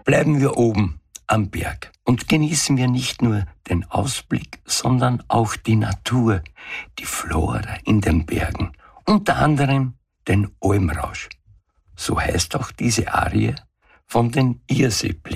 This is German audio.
Bleiben wir oben am Berg und genießen wir nicht nur den Ausblick, sondern auch die Natur, die Flora in den Bergen, unter anderem den Almrausch. So heißt auch diese Arie von den Irrsee